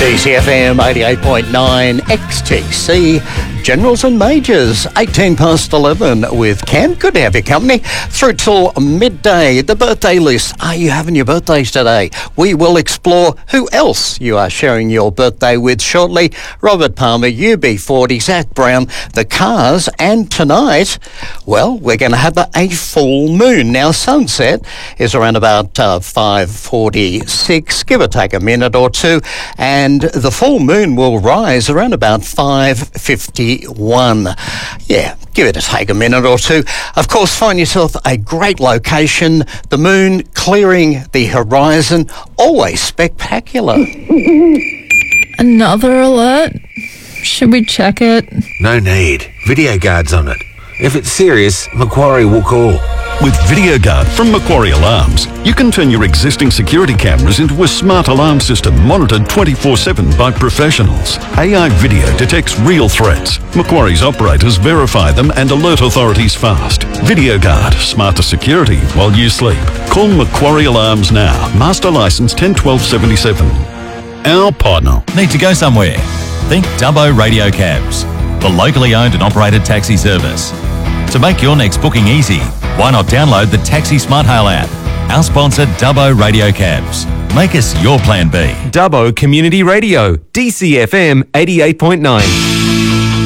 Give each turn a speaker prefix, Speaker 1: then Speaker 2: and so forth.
Speaker 1: DCFM 88.9 XTC, Generals and Majors, 18 past 11 with Ken. Good to have your company through till midday. The birthday list. Are you having your birthdays today? We will explore who else you are sharing your birthday with shortly. Robert Palmer, UB40, Zach Brown, the Cars, and tonight, well, we're going to have a full moon. Now, sunset is around about 5:46, give or take a minute or two, and the full moon will rise around about 5:51. Yeah, give it a take a minute or two. Of course, find yourself a great location, the moon clearing the horizon, always spectacular.
Speaker 2: Another alert? Should we check it?
Speaker 3: No need. Video guard's on it. If it's serious, Macquarie will call.
Speaker 4: With VideoGuard from Macquarie Alarms, you can turn your existing security cameras into a smart alarm system monitored 24/7 by professionals. AI video detects real threats. Macquarie's operators verify them and alert authorities fast. VideoGuard, smarter security while you sleep. Call Macquarie Alarms now. Master license 101277. Our partner.
Speaker 5: Need to go somewhere? Think Dubbo Radio Cabs, the locally owned and operated taxi service. To make your next booking easy, why not download the Taxi Smart Hail app? Our sponsor, Dubbo Radio Cabs. Make us your plan B.
Speaker 6: Dubbo Community Radio, DCFM 88.9.